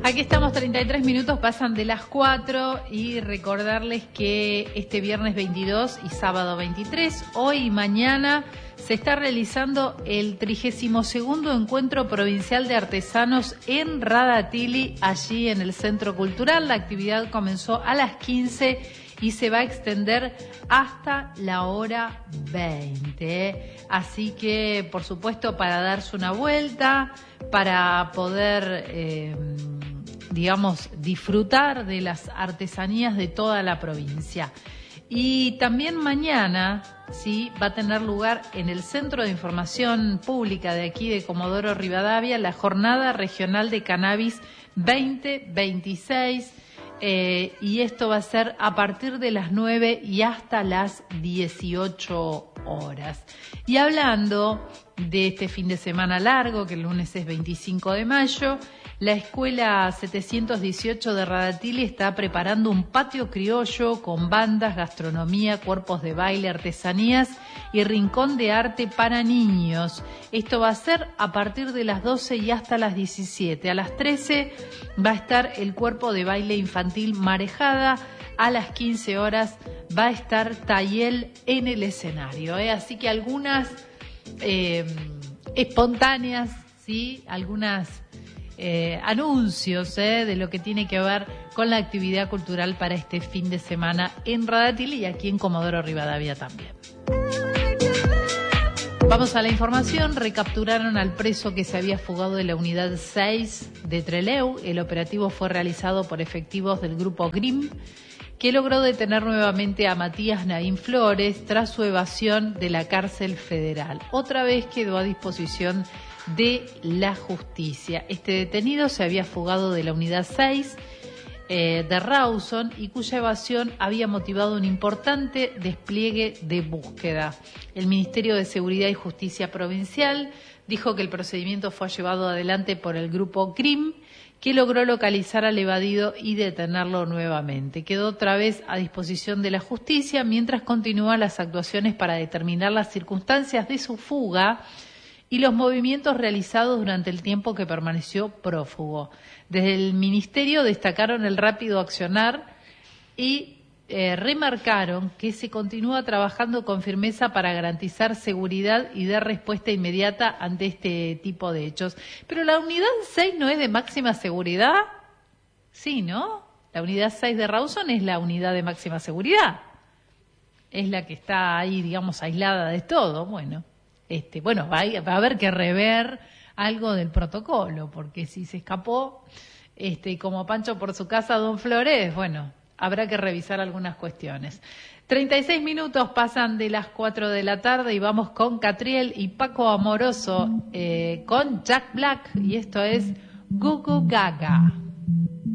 Aquí estamos, 33 minutos pasan de las 4 y recordarles que este viernes 22 y sábado 23, hoy y mañana, se está realizando el 32º Encuentro Provincial de Artesanos en Radatili, allí en el Centro Cultural. La actividad comenzó a las 15 y se va a extender hasta la hora 20. Así que, por supuesto, para darse una vuelta, para poder disfrutar de las artesanías de toda la provincia. Y también mañana, sí, va a tener lugar en el Centro de Información Pública de aquí de Comodoro Rivadavia la Jornada Regional de Cannabis 2026, y esto va a ser a partir de las 9 y hasta las 18 horas. Y hablando de este fin de semana largo, que el lunes es 25 de mayo, la Escuela 718 de Radatili está preparando un patio criollo con bandas, gastronomía, cuerpos de baile, artesanías y rincón de arte para niños. Esto va a ser a partir de las 12 y hasta las 17. A las 13 va a estar el cuerpo de baile infantil Marejada. A las 15 horas va a estar Tayel en el escenario. Así que algunas espontáneas, ¿sí? Algunas anuncios de lo que tiene que ver con la actividad cultural para este fin de semana en Radatili y aquí en Comodoro Rivadavia también. Vamos a la información. Recapturaron al preso que se había fugado de la unidad 6 de Trelew. El operativo fue realizado por efectivos del grupo GRIM, que logró detener nuevamente a Matías Naín Flores tras su evasión de la cárcel federal. Otra vez quedó a disposición de la justicia. Este detenido se había fugado de la unidad 6 de Rawson y cuya evasión había motivado un importante despliegue de búsqueda. El Ministerio de Seguridad y Justicia Provincial dijo que el procedimiento fue llevado adelante por el grupo CRIM, que logró localizar al evadido y detenerlo nuevamente. Quedó otra vez a disposición de la justicia mientras continúan las actuaciones para determinar las circunstancias de su fuga y los movimientos realizados durante el tiempo que permaneció prófugo. Desde el Ministerio destacaron el rápido accionar y remarcaron que se continúa trabajando con firmeza para garantizar seguridad y dar respuesta inmediata ante este tipo de hechos. Pero la unidad 6 no es de máxima seguridad. Sí, ¿no? La unidad 6 de Rawson es la unidad de máxima seguridad. Es la que está ahí, digamos, aislada de todo. Bueno, va a haber que rever algo del protocolo, porque si se escapó, como Pancho por su casa, Don Flores, bueno, habrá que revisar algunas cuestiones. 36 minutos pasan de las 4 de la tarde y vamos con Catriel y Paco Amoroso con Jack Black, y esto es Goo Goo Gaga.